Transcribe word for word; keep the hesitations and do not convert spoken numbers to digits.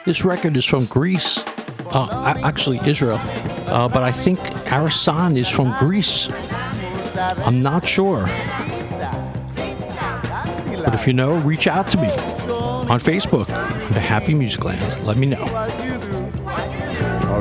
This record is from Greece, uh, actually Israel, uh, but I think Arasan is from Greece. I'm not sure. But if you know, reach out to me on Facebook, the Happy Music Land. Let me know.